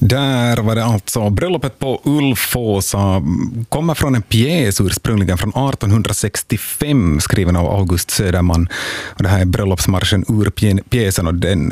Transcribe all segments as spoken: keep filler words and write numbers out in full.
Där var det alltså bröllopet på Ulfåsa, kommer från en pjäs ursprungligen från arton sextiofem skriven av August Söderman. Och det här är bröllopsmarschen ur pjäsen och den,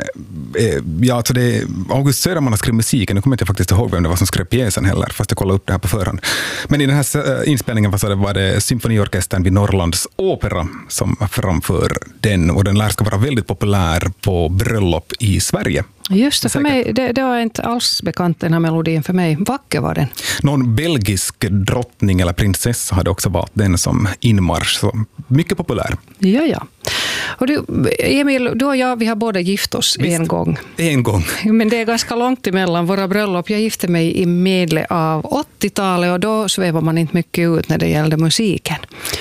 ja alltså det är, August Söderman har skrivit musiken, nu kommer jag inte faktiskt ihåg vem det var som skrev pjäsen heller, fast jag kollade upp det här på förhand. Men i den här inspelningen var det, var det symfoniorkestern vid Norrlands opera som framför den, och den lär ska vara väldigt populär på bröllop i Sverige. Just det, för mig, det, det var inte alls bekant den här melodin för mig. Vacker var den. Någon belgisk drottning eller prinsessa hade också valt den som inmarsch, så mycket populär. Ja, ja. Och du, Emil, du och jag, vi har båda gift oss Visst, en gång. En gång. Men det är ganska långt emellan våra bröllop. Jag gifte mig i medle av åttiotalet och då svävar man inte mycket ut när det gällde musiken.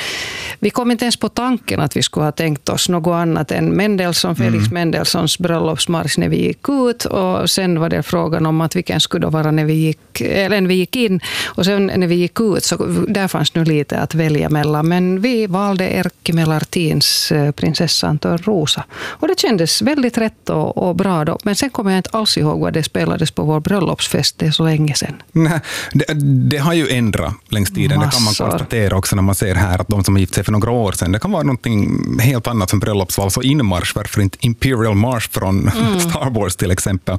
Vi kom inte ens på tanken att vi skulle ha tänkt oss något annat än Mendelssohn, Felix mm. Mendelssohns bröllopsmarsch när vi gick ut, och sen var det frågan om att vilken skulle vara när vi gick, eller när vi gick in, och sen när vi gick ut så där fanns nu lite att välja mellan, men vi valde Erkki Melartins Prinsessan Törnrosa och det kändes väldigt rätt och, och bra då, men sen kommer jag inte alls ihåg vad det spelades på vår bröllopsfest, det är så länge sedan. Nej, det, det har ju ändrat längs tiden. Massor. Det kan man konstatera också när man ser här att de som har gift sig för några år sedan, det kan vara någonting helt annat som bröllopsvals och inmarsch, varför inte Imperial March från mm. Star Wars till exempel.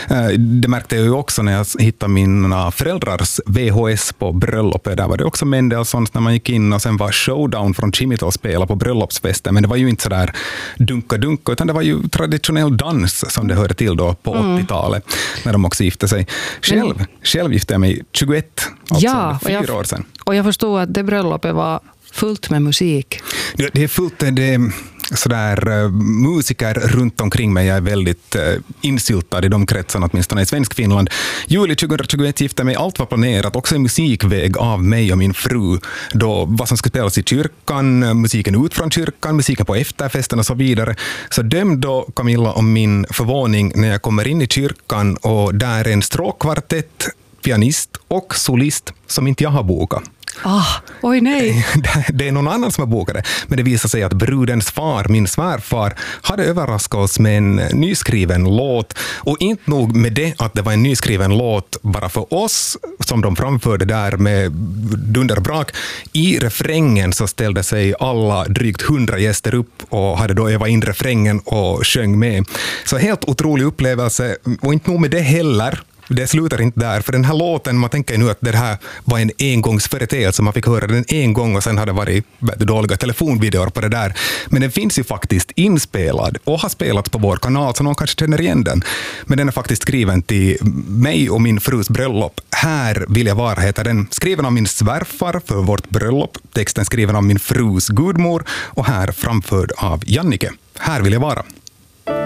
Det märkte jag ju också när jag hittade mina föräldrars V H S på bröllopet. Där var det också Mendelssohns när man gick in, och sen var Showdown från Chimitol spela på bröllopsfesten, men det var ju inte sådär dunka-dunka, utan det var ju traditionell dans som det hörde till då på mm. åttiotalet när de också gifte sig. Själv, mm. själv gifte jag mig tjugoett, alltså ja, fyra jag, år sedan. Och jag förstod att det bröllopet var fullt med musik. Det, det är fullt, det är sådär uh, musiker runt omkring mig. Jag är väldigt uh, insyltad i de kretsarna, åtminstone i svensk Finland. Juli tjugohundratjugoett gifte mig, allt var planerat, också en musikväg av mig och min fru. Då vad som skulle spelas i kyrkan, musiken ut från kyrkan, musiken på efterfesten och så vidare. Så döm då Camilla om min förvåning när jag kommer in i kyrkan och där är en stråkkvartett, pianist och solist som inte jag har bokat. Ah, oj nej. Det är någon annan som har bokat det. Men det visar sig att brudens far, min svärfar, hade överraskat oss med en nyskriven låt. Och inte nog med det att det var en nyskriven låt bara för oss, som de framförde där med dunderbrak. I refrängen så ställde sig alla drygt hundra gäster upp och hade då övat in refrängen och sjöng med. Så helt otrolig upplevelse. Och inte nog med det heller. Det slutar inte där, för den här låten, man tänker nu att det här var en engångsföreteelse, man fick höra den en gång och sen hade det varit dåliga telefonvideor på det där. Men den finns ju faktiskt inspelad och har spelats på vår kanal, så någon kanske känner igen den. Men den är faktiskt skriven till mig och min frus bröllop. Här vill jag vara heter den. Skriven av min svärfar för vårt bröllop. Texten skriven av min frus gudmor och här framförd av Jannike. Här vill jag vara.